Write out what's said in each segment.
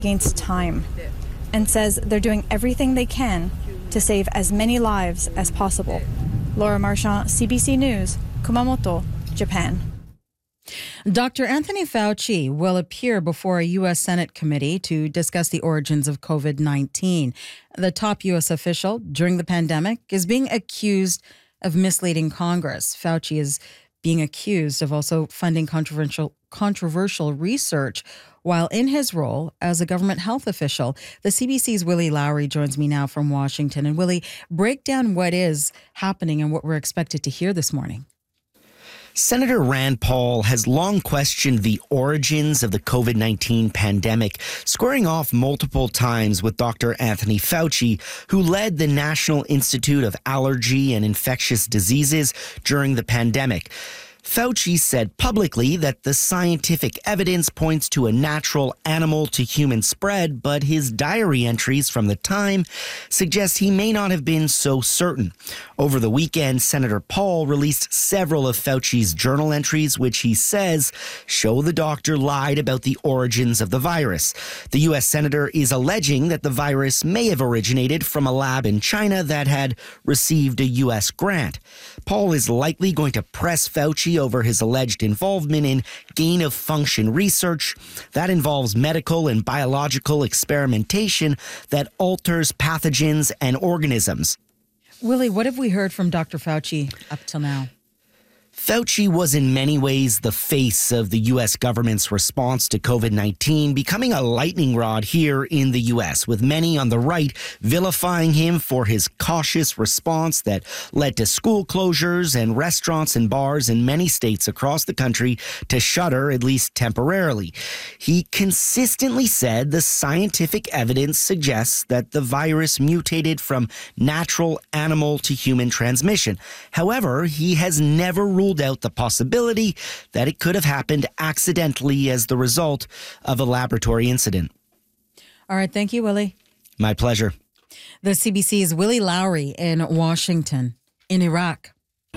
against time and says they're doing everything they can to save as many lives as possible. Laura Marchand, CBC News, Kumamoto, Japan. Dr. Anthony Fauci will appear before a U.S. Senate committee to discuss the origins of COVID-19. The top U.S. official during the pandemic is being accused of misleading Congress. Fauci is being accused of also funding controversial research while in his role as a government health official. The CBC's Willie Lowry joins me now from Washington. And Willie, break down what is happening and what we're expected to hear this morning. Senator Rand Paul has long questioned the origins of the COVID-19 pandemic, squaring off multiple times with Dr. Anthony Fauci, who led the National Institute of Allergy and Infectious Diseases during the pandemic. Fauci said publicly that the scientific evidence points to a natural animal to human spread, but his diary entries from the time suggest he may not have been so certain. Over the weekend, Senator Paul released several of Fauci's journal entries, which he says show the doctor lied about the origins of the virus. The U.S. senator is alleging that the virus may have originated from a lab in China that had received a U.S. grant. Paul is likely going to press Fauci over his alleged involvement in gain-of-function research that involves medical and biological experimentation that alters pathogens and organisms. Willie, what have we heard from Dr. Fauci up till now? Fauci was in many ways the face of the U.S. government's response to COVID-19, becoming a lightning rod here in the U.S., with many on the right vilifying him for his cautious response that led to school closures and restaurants and bars in many states across the country to shutter, at least temporarily. He consistently said the scientific evidence suggests that the virus mutated from natural animal to human transmission. However, he has never ruled out the possibility that it could have happened accidentally as the result of a laboratory incident. All right. Thank you, Willie. My pleasure. The CBC's Willie Lowry in Washington. In Iraq.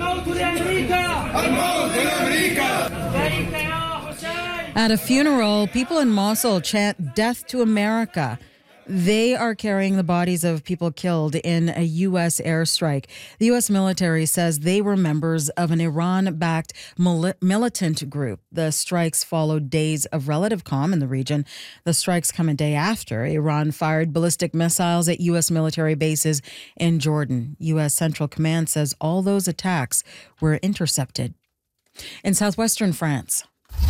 At a funeral, people in Mosul chant "Death to America." They are carrying the bodies of people killed in a U.S. airstrike. The U.S. military says they were members of an Iran-backed militant group. The strikes followed days of relative calm in the region. The strikes come a day after Iran fired ballistic missiles at U.S. military bases in Jordan. U.S. Central Command says all those attacks were intercepted. In southwestern France,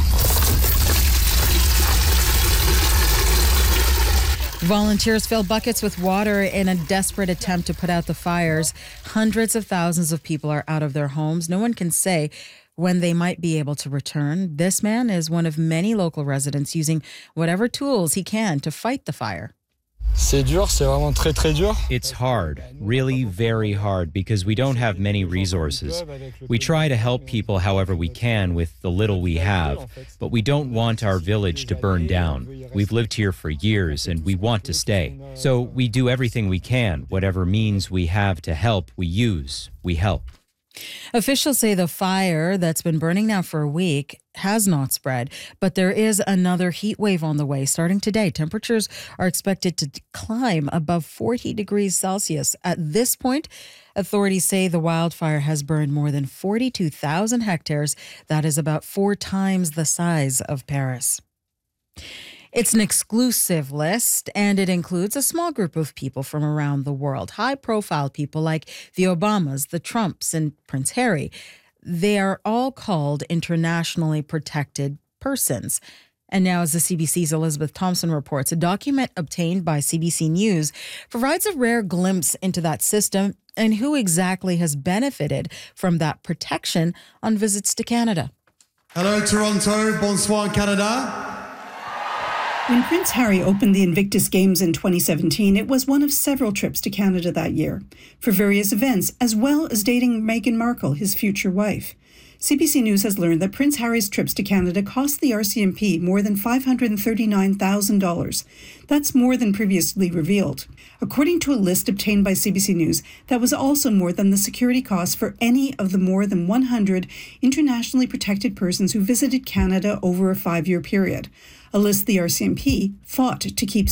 volunteers fill buckets with water in a desperate attempt to put out the fires. Hundreds of thousands of people are out of their homes. No one can say when they might be able to return. This man is one of many local residents using whatever tools he can to fight the fire. C'est dur, c'est vraiment très très dur. It's hard, really very hard, because we don't have many resources. We try to help people however we can with the little we have, but we don't want our village to burn down. We've lived here for years and we want to stay. So we do everything we can, whatever means we have to help, we use, we help. Officials say the fire that's been burning now for a week has not spread, but there is another heat wave on the way. Starting today, temperatures are expected to climb above 40 degrees Celsius. At this point, authorities say the wildfire has burned more than 42,000 hectares. That is about 4 times the size of Paris. It's an exclusive list, and it includes a small group of people from around the world. High-profile people like the Obamas, the Trumps, and Prince Harry. They are all called internationally protected persons. And now, as the CBC's Elizabeth Thompson reports, a document obtained by CBC News provides a rare glimpse into that system and who exactly has benefited from that protection on visits to Canada. Hello, Toronto. Bonsoir, Canada. When Prince Harry opened the Invictus Games in 2017, it was one of several trips to Canada that year for various events, as well as dating Meghan Markle, his future wife. CBC News has learned that Prince Harry's trips to Canada cost the RCMP more than $539,000. That's more than previously revealed. According to a list obtained by CBC News, that was also more than the security costs for any of the more than 100 internationally protected persons who visited Canada over a 5-year period, a list the RCMP fought to keep